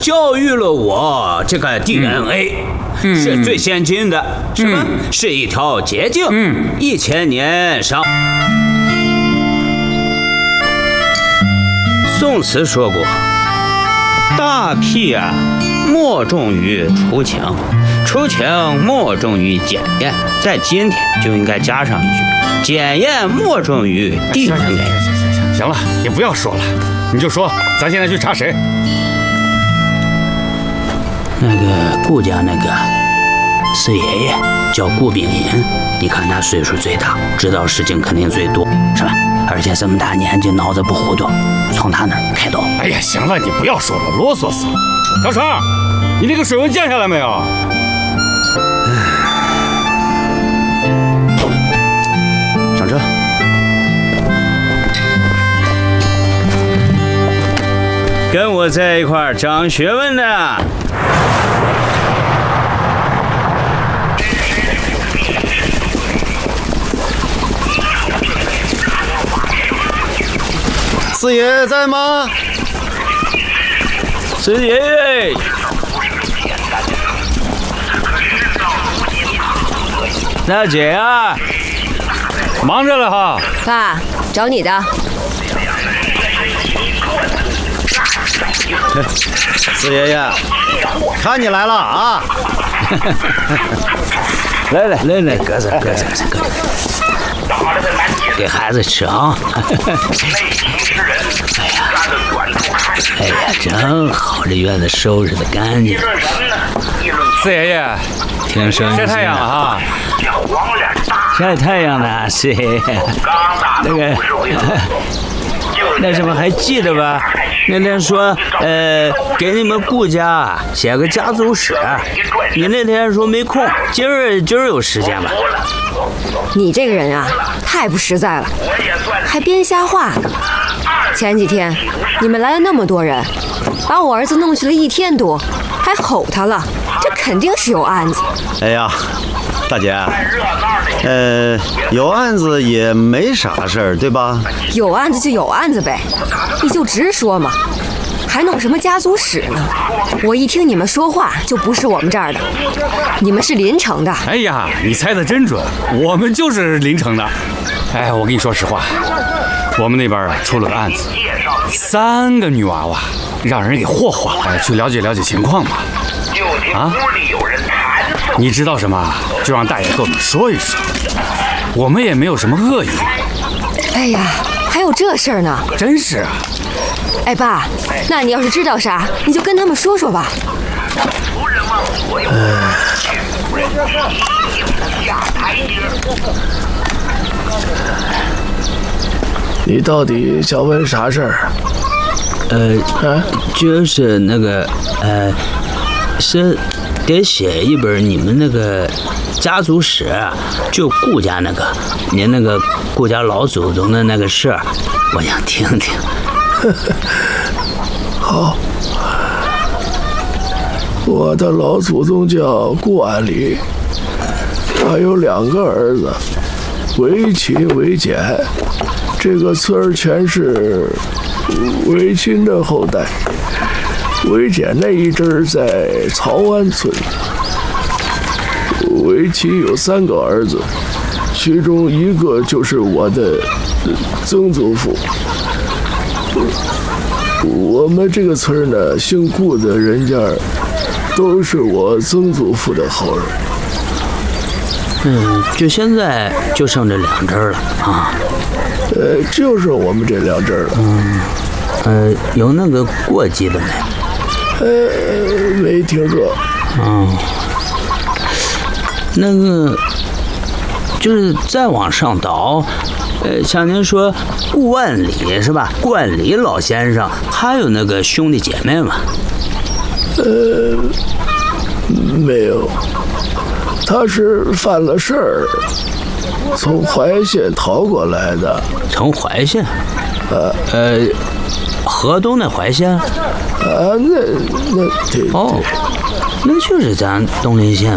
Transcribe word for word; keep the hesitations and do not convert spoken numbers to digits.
教育了我这个 D N A、嗯、是最先进的，嗯、是吧？嗯、是一条捷径。嗯，一千年上。宋词说过：“大辟啊，莫重于除情，除情莫重于检验。”在今天就应该加上一句：“检验莫重于 D N A。” 行行行行行了，你不要说了，你就说咱现在去查谁。 那个顾家那个四爷爷叫顾秉银，你看他岁数最大，知道事情肯定最多，是吧？而且这么大年纪，脑子不糊涂，从他那儿开刀。 哎呀，行了，你不要说了，啰嗦死了。小成，你那个水温降下来没有？ 上车。跟我在一块儿长学问的。 四爷在吗？ 四爷爷，大姐啊， 忙着了哈。 爸，找你的。 四爷爷，看你来了啊！ 来来来来，搁这搁这搁这。给孩子吃啊！哎呀，哎呀，真好，这院子收拾的干净。 四爷爷， 挺生晒太阳了哈。 晒太阳呢，四爷爷。那个，那什么还记得吧？那天说，呃，给你们顾家写个家族史，你那天说没空，今儿今儿有时间吧？ 你这个人啊，太不实在了，还编瞎话呢。前几天你们来了那么多人，把我儿子弄去了一天多，还吼他了，这肯定是有案子。 哎呀，大姐，呃，有案子也没啥事儿，对吧？ 有案子就有案子呗，你就直说嘛，还弄什么家族史呢？我一听你们说话就不是我们这儿的，你们是临城的。 哎呀，你猜得真准，我们就是临城的。哎，我跟你说实话，我们那边出了个案子，三个女娃娃让人给霍霍了。哎，去了解了解情况吧。啊？你知道什么，就让大爷和我们说一说，我们也没有什么恶意。 哎呀，还有这事儿呢？ 真是啊。 哎爸，那你要是知道啥，你就跟他们说说吧。 呃， 你到底想问啥事儿？ 呃，啊，就是那个，呃，是得写一本你们那个家族史，就顾家那个，您那个顾家老祖宗的那个事儿，我想听听。 好，我的老祖宗叫顾安礼，他有两个儿子，韦齐、韦简。这个村儿全是韦亲的后代。韦简那一阵儿在曹湾村。韦齐有三个儿子，其中一个就是我的曾祖父。我们这个村呢，姓顾的人家都是我曾祖父的后人。 嗯，就现在就剩这两支了啊。 呃，就是我们这两支了。 嗯，呃，有那个过继的没？ 呃，没听说。 嗯，那个就是再往上倒，呃，像您说顾万里是吧？顾万里老先生还有那个兄弟姐妹吗？ 呃，没有，他是犯了事儿，从淮县逃过来的。 从淮县？ 呃呃，河东那淮县？ 啊，那那对哦，那就是咱东陵县